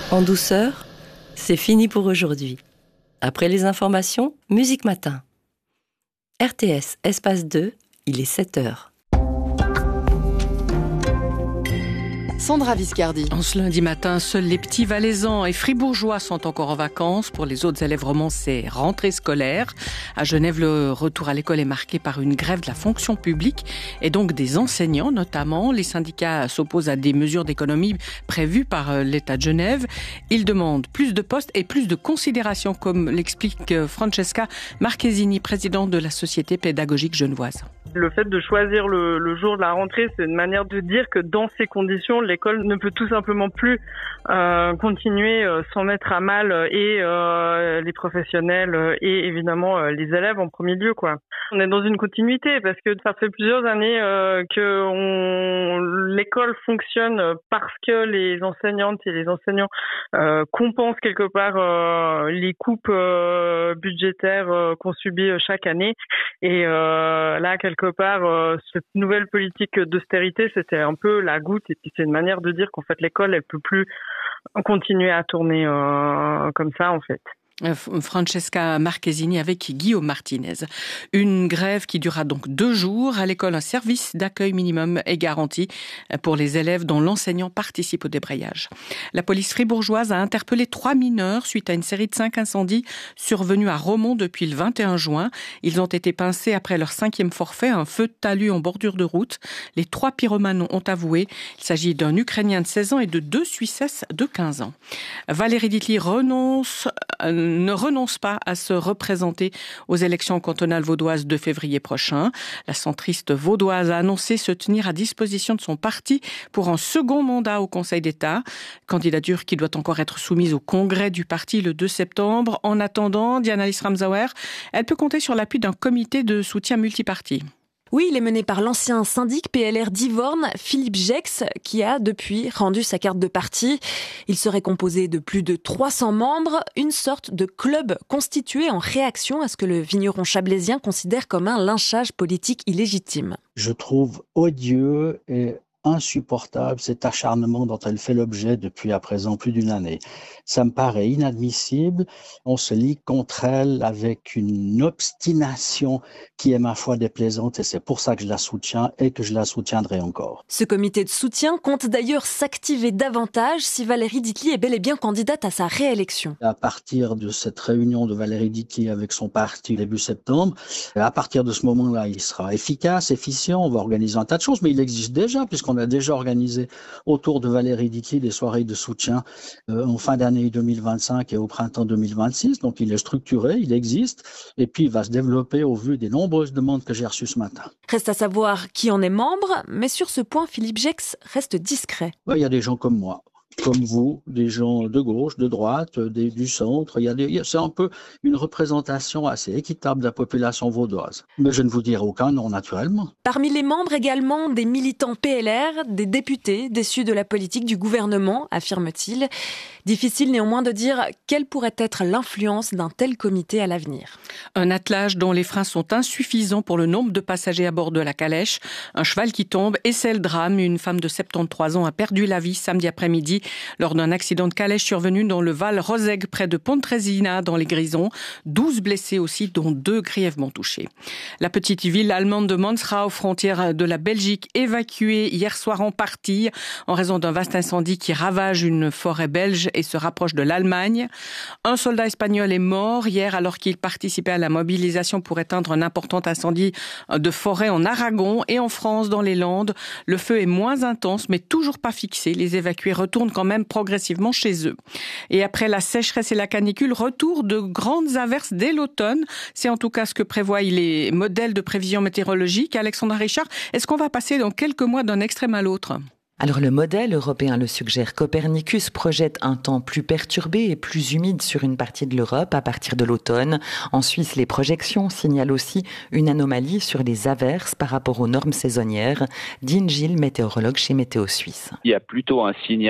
En douceur, c'est fini pour aujourd'hui. Après les informations, Musique Matin. RTS, espace 2, il est 7h. Sandra Viscardi. En ce lundi matin, seuls les petits Valaisans et Fribourgeois sont encore en vacances. Pour les autres élèves romans, c'est rentrée scolaire. À Genève, le retour à l'école est marqué par une grève de la fonction publique et donc des enseignants notamment. Les syndicats s'opposent à des mesures d'économie prévues par l'État de Genève. Ils demandent plus de postes et plus de considération, comme l'explique Francesca Marchesini, présidente de la Société pédagogique genevoise. Le fait de choisir le jour de la rentrée, c'est une manière de dire que dans ces conditions, l'école ne peut tout simplement plus continuer sans mettre à mal et les professionnels et évidemment les élèves en premier lieu, quoi. On est dans une continuité parce que ça fait plusieurs années que l'école fonctionne parce que les enseignantes et les enseignants compensent quelque part les coupes budgétaires qu'on subit chaque année. Et là, quelque part, cette nouvelle politique d'austérité, c'était un peu la goutte. Et puis, c'est une manière de dire qu'en fait, l'école, elle peut plus continuer à tourner comme ça, en fait. Francesca Marchesini avec Guillaume Martinez. Une grève qui durera donc 2 jours. À l'école, un service d'accueil minimum est garanti pour les élèves dont l'enseignant participe au débrayage. La police fribourgeoise a interpellé 3 mineurs suite à une série de 5 incendies survenus à Romont depuis le 21 juin. Ils ont été pincés après leur 5e forfait, un feu de talus en bordure de route. Les 3 pyromanes ont avoué. Il s'agit d'un Ukrainien de 16 ans et de 2 Suissesses de 15 ans. Valérie Ditli ne renonce pas à se représenter aux élections cantonales vaudoises de février prochain. La centriste vaudoise a annoncé se tenir à disposition de son parti pour un second mandat au Conseil d'État. Candidature qui doit encore être soumise au congrès du parti le 2 septembre. En attendant, Diana Lisramzauer, elle peut compter sur l'appui d'un comité de soutien multiparti. Oui, il est mené par l'ancien syndic PLR d'Ivorne, Philippe Gex, qui a depuis rendu sa carte de parti. Il serait composé de plus de 300 membres, une sorte de club constitué en réaction à ce que le vigneron chablaisien considère comme un lynchage politique illégitime. Je trouve odieux et insupportable cet acharnement dont elle fait l'objet depuis à présent plus d'une année. Ça me paraît inadmissible. On se lie contre elle avec une obstination qui est ma foi déplaisante et c'est pour ça que je la soutiens et que je la soutiendrai encore. Ce comité de soutien compte d'ailleurs s'activer davantage si Valérie Ditli est bel et bien candidate à sa réélection. À partir de cette réunion de Valérie Ditli avec son parti début septembre, à partir de ce moment-là, il sera efficace, efficient, on va organiser un tas de choses, mais il existe déjà puisqu'on a déjà organisé autour de Valérie Ditli des soirées de soutien en fin d'année 2025 et au printemps 2026. Donc il est structuré, il existe et puis il va se développer au vu des nombreuses demandes que j'ai reçues ce matin. Reste à savoir qui en est membre, mais sur ce point, Philippe Gex reste discret. Il y a des gens comme moi, comme vous, des gens de gauche, de droite, du centre. C'est un peu une représentation assez équitable de la population vaudoise. Mais je ne vous dirai aucun nom, naturellement. Parmi les membres également, des militants PLR, des députés déçus de la politique du gouvernement, affirme-t-il. Difficile néanmoins de dire quelle pourrait être l'influence d'un tel comité à l'avenir. Un attelage dont les freins sont insuffisants pour le nombre de passagers à bord de la calèche. Un cheval qui tombe et c'est le drame. Une femme de 73 ans a perdu la vie samedi après-midi lors d'un accident de calèche survenu dans le Val Roseg près de Pontresina dans les Grisons. 12 blessés aussi, dont 2 grièvement touchés. La petite ville allemande de Monsrau, aux frontières de la Belgique, évacuée hier soir en partie en raison d'un vaste incendie qui ravage une forêt belge et se rapproche de l'Allemagne. Un soldat espagnol est mort hier alors qu'il participait à la mobilisation pour éteindre un important incendie de forêt en Aragon et en France dans les Landes. Le feu est moins intense mais toujours pas fixé. Les évacués retournent quand même progressivement chez eux. Et après la sécheresse et la canicule, retour de grandes averses dès l'automne. C'est en tout cas ce que prévoient les modèles de prévision météorologique. Alexandra Richard, est-ce qu'on va passer dans quelques mois d'un extrême à l'autre ? Alors le modèle européen le suggère. Copernicus projette un temps plus perturbé et plus humide sur une partie de l'Europe à partir de l'automne. En Suisse, les projections signalent aussi une anomalie sur les averses par rapport aux normes saisonnières. Dean Gilles, météorologue chez Météo Suisse. Il y a plutôt un signal